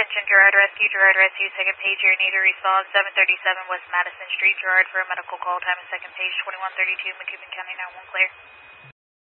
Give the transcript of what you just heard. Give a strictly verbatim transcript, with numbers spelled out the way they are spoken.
Attention Girard Rescue, Girard Rescue, second page here, need to resolve seven thirty-seven West Madison Street, Girard for a medical call, time is second page, twenty-one thirty-two, McCubbin County nine one clear.